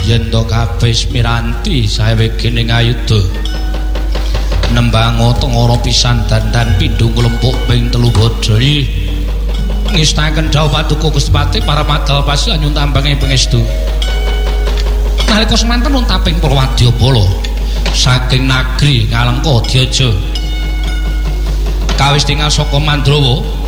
yen to kabeh miranti saewe kene ngayuda nembang tengara pisan dandan pindho nglempuk ping 3 bodhol ngestaken dawuh Paduka Gusti Pati para madal pasi anyun tambange pangestu nalika semanten untaping Purwadyabala saking nagri Ngalengka Dyaja kawis tinggal saka Mandrawa